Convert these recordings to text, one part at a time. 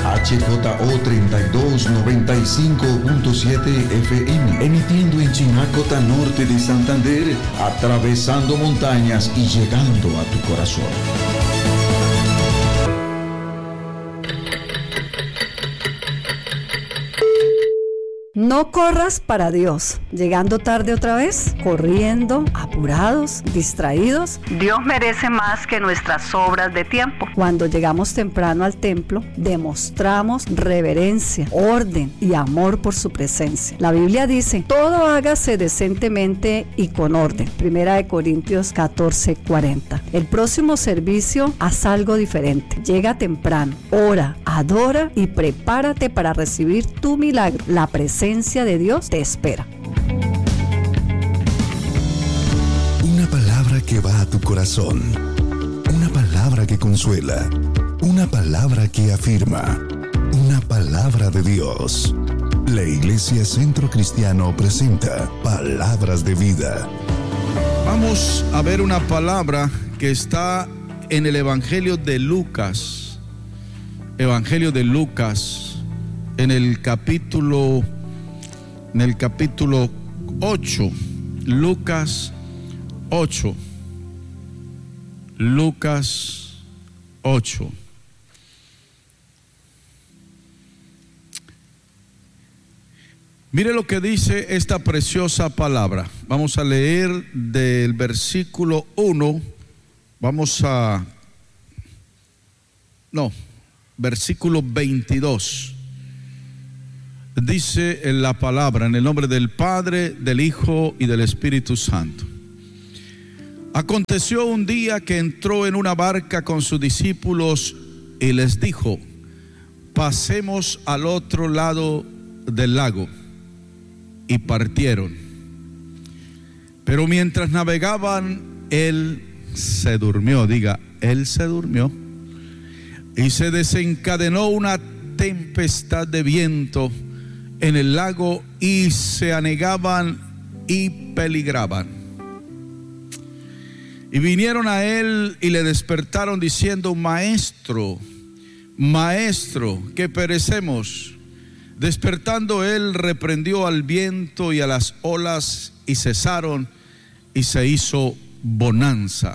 HJO 3295.7 FM, emitiendo en Chinacota Norte de Santander, atravesando montañas y llegando a tu corazón. No corras para Dios, llegando tarde otra vez, corriendo, apurados, distraídos. Dios merece más que nuestras obras de tiempo. Cuando llegamos temprano al templo, demostramos reverencia, orden y amor por su presencia. La Biblia dice, todo hágase decentemente y con orden. 1 Corintios 14:40. El próximo servicio, haz algo diferente. Llega temprano, ora, adora y prepárate para recibir tu milagro. La presencia de Dios te espera. Una palabra que va a tu corazón, una palabra que consuela, una palabra que afirma, una palabra de Dios. La Iglesia Centro Cristiano presenta Palabras de Vida. Vamos a ver una palabra que está en el Evangelio de Lucas. Evangelio de Lucas, en el capítulo 8, Lucas 8. Lucas 8. Mire lo que dice esta preciosa palabra. Vamos a leer del versículo 1. Versículo 22. Dice en la palabra, en el nombre del Padre, del Hijo y del Espíritu Santo. Aconteció un día que entró en una barca con sus discípulos y les dijo: pasemos al otro lado del lago. Y partieron. Pero mientras navegaban, él se durmió. Diga, él se durmió. Y se desencadenó una tempestad de viento en el lago y se anegaban y peligraban. Y vinieron a él y le despertaron diciendo: Maestro, Maestro, que perecemos. Despertando él, reprendió al viento y a las olas y cesaron, y se hizo bonanza.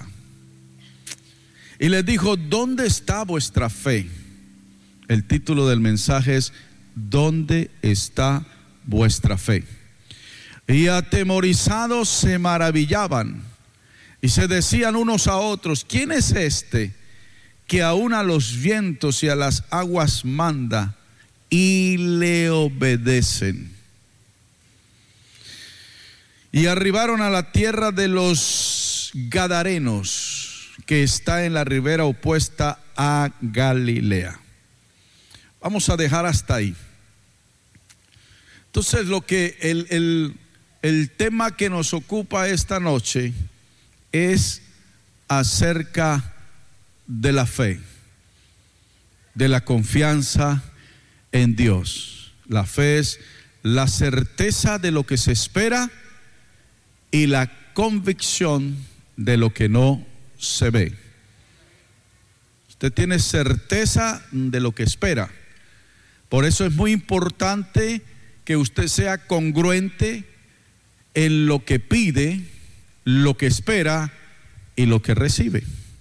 Y les dijo: ¿dónde está vuestra fe? El título del mensaje es: ¿dónde está vuestra fe? Y atemorizados se maravillaban y se decían unos a otros: ¿quién es este que aún a los vientos y a las aguas manda y le obedecen? Y arribaron a la tierra de los Gadarenos, que está en la ribera opuesta a Galilea. Vamos a dejar hasta ahí. Entonces, lo que el tema que nos ocupa esta noche es acerca de la fe, de la confianza en Dios. La fe es la certeza de lo que se espera y la convicción de lo que no se ve. Usted tiene certeza de lo que espera. Por eso es muy importante que usted sea congruente en lo que pide, lo que espera y lo que recibe.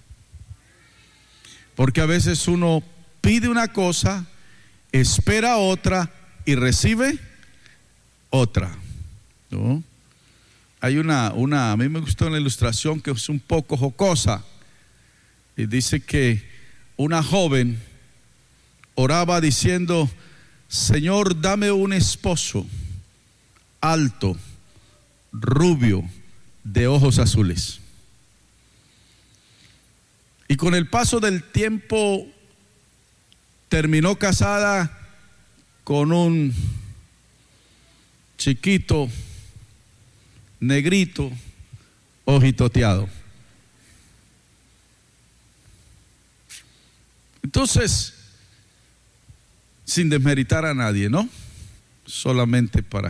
Porque a veces uno pide una cosa, espera otra y recibe otra, ¿no? Hay a mí me gustó una ilustración que es un poco jocosa, y dice que una joven oraba diciendo: Señor, dame un esposo alto, rubio, de ojos azules. Y con el paso del tiempo terminó casada con un chiquito, negrito, ojitoteado. Entonces, sin desmeritar a nadie, ¿no? Solamente para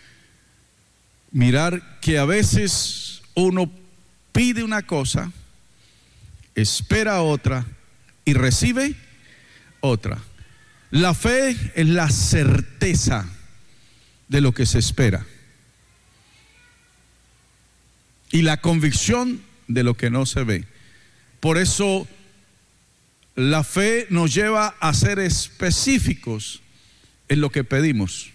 mirar que a veces uno pide una cosa, espera otra y recibe otra. La fe es la certeza de lo que se espera y la convicción de lo que no se ve. Por eso la fe nos lleva a ser específicos en lo que pedimos.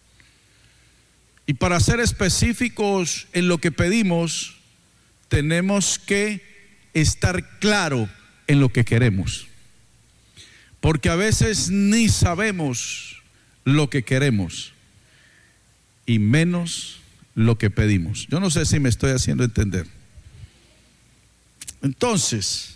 Y para ser específicos en lo que pedimos, tenemos que estar claro en lo que queremos. Porque a veces ni sabemos lo que queremos y menos lo que pedimos. Yo no sé si me estoy haciendo entender. Entonces,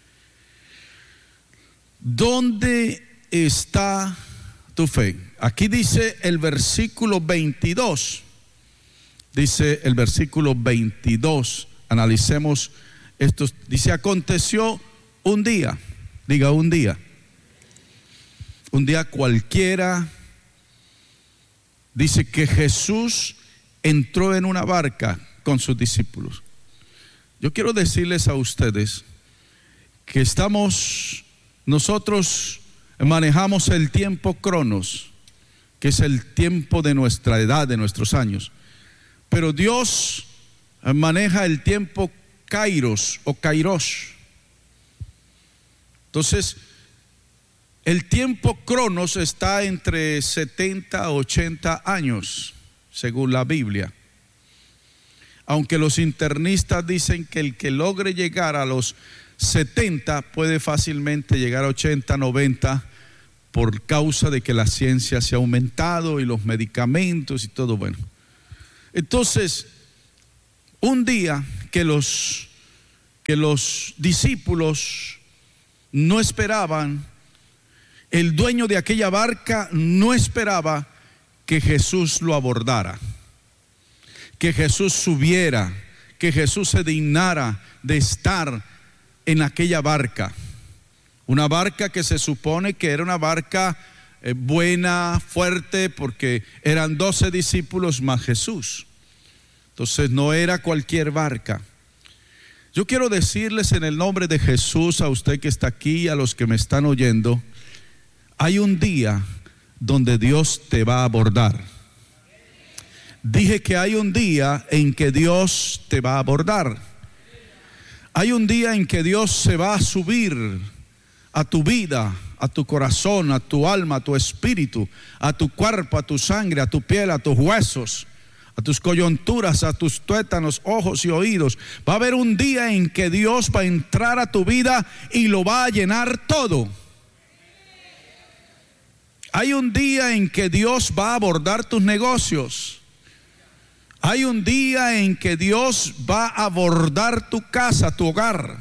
¿dónde está tu fe? Aquí dice el versículo 22. Dice el versículo 22. Analicemos esto. Dice: aconteció un día. Diga un día. Un día cualquiera. Dice que Jesús entró en una barca con sus discípulos. Yo quiero decirles a ustedes que nosotros manejamos el tiempo cronos, que es el tiempo de nuestra edad, de nuestros años. Pero Dios maneja el tiempo kairos o kairos. Entonces, el tiempo cronos está entre 70 a 80 años, según la Biblia. Aunque los internistas dicen que el que logre llegar a los 70 puede fácilmente llegar a 80, 90, por causa de que la ciencia se ha aumentado y los medicamentos y todo. Bueno, entonces, un día que los discípulos no esperaban, el dueño de aquella barca no esperaba que Jesús lo abordara, que Jesús subiera, que Jesús se dignara de estar en aquella barca. Una barca que se supone que era una barca buena, fuerte, porque eran 12 discípulos más Jesús. Entonces no era cualquier barca. Yo quiero decirles en el nombre de Jesús, a usted que está aquí, a los que me están oyendo, hay un día donde Dios te va a abordar. Dije que hay un día en que Dios te va a abordar. Hay un día en que Dios se va a subir a tu vida, a tu corazón, a tu alma, a tu espíritu, a tu cuerpo, a tu sangre, a tu piel, a tus huesos, a tus coyunturas, a tus tuétanos, ojos y oídos. Va a haber un día en que Dios va a entrar a tu vida y lo va a llenar todo. Hay un día en que Dios va a abordar tus negocios. Hay un día en que Dios va a abordar tu casa, tu hogar.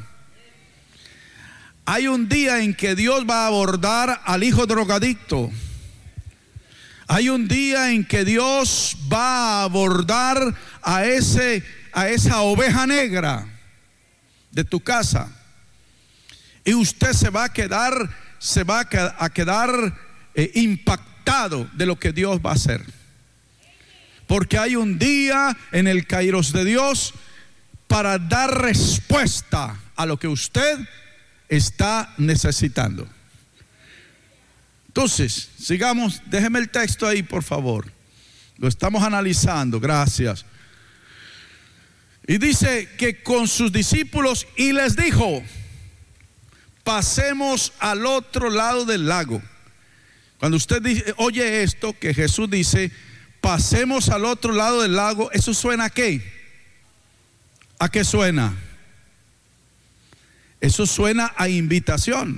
Hay un día en que Dios va a abordar al hijo drogadicto. Hay un día en que Dios va a abordar a esa oveja negra de tu casa. Y usted se va a quedar impactado de lo que Dios va a hacer. Porque hay un día en el kairos de Dios para dar respuesta a lo que usted está necesitando. Entonces, sigamos, déjeme el texto ahí, por favor. Lo estamos analizando, gracias. Y dice que con sus discípulos y les dijo: pasemos al otro lado del lago. Cuando usted oye esto, que Jesús dice: pasemos al otro lado del lago, ¿eso suena a qué? ¿A qué suena? Eso suena a invitación.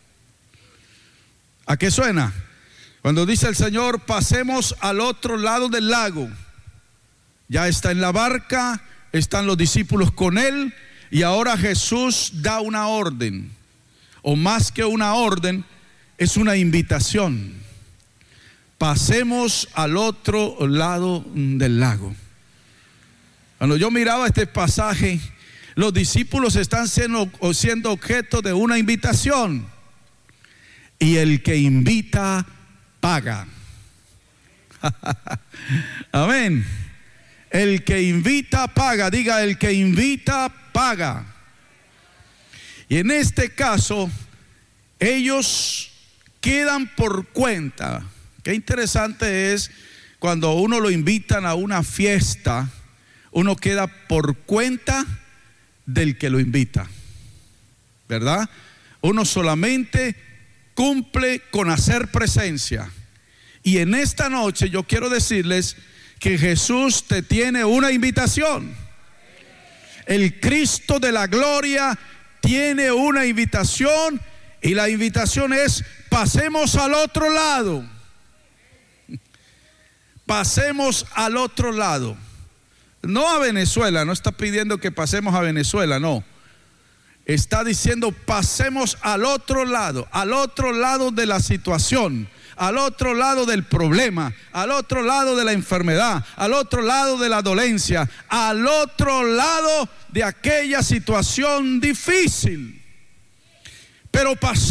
¿A qué suena? Cuando dice el Señor: pasemos al otro lado del lago. Ya está en la barca, están los discípulos con él, y ahora Jesús da una orden, o más que una orden, es una invitación. Pasemos al otro lado del lago. Cuando yo miraba este pasaje, los discípulos están siendo objeto de una invitación. Y el que invita, paga. Amén. El que invita, paga. Diga: el que invita, paga. Y en este caso, ellos quedan por cuenta. Qué interesante es cuando uno lo invitan a una fiesta, uno queda por cuenta del que lo invita, ¿verdad? Uno solamente cumple con hacer presencia. Y en esta noche yo quiero decirles que Jesús te tiene una invitación. El Cristo de la gloria tiene una invitación, y la invitación es: pasemos al otro lado. Pasemos al otro lado. No a Venezuela, no está pidiendo que pasemos a Venezuela, no. Está diciendo: pasemos al otro lado de la situación, al otro lado del problema, al otro lado de la enfermedad, al otro lado de la dolencia, al otro lado de aquella situación difícil. Pero pasemos